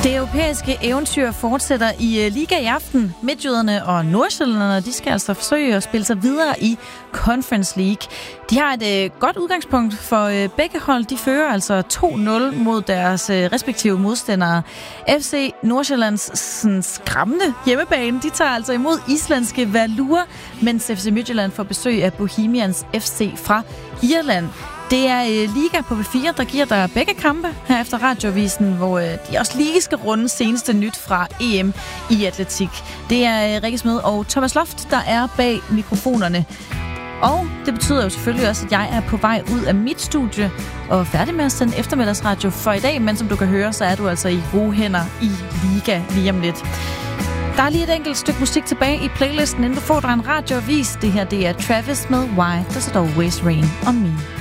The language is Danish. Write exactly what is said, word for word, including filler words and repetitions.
Det europæiske eventyr fortsætter i Liga i aften. Midtjyderne og nordsjællanderne, de skal altså forsøge at spille sig videre i Conference League. De har et øh, godt udgangspunkt for øh, begge hold. De fører altså to nul mod deres øh, respektive modstandere. F C Nordsjællands sådan, skræmmende hjemmebane, de tager altså imod islandske Valur, mens F C Midtjylland får besøg af Bohemians F C fra Irland. Det er øh, Liga på B fire, der giver dig begge kampe her efter Radiovisen, hvor øh, de også lige skal runde seneste nyt fra E M i atletik. Det er øh, Rikke Smed og Thomas Loft, der er bag mikrofonerne. Og det betyder jo selvfølgelig også, at jeg er på vej ud af mit studie og færdig med at sende eftermiddagsradio for i dag. Men som du kan høre, så er du altså i gode hænder i Liga lige om lidt. Der er lige et enkelt stykke musik tilbage i playlisten, inden du får dig en radioavis. Det her, det er Travis med Why Does It Always Rain On Me.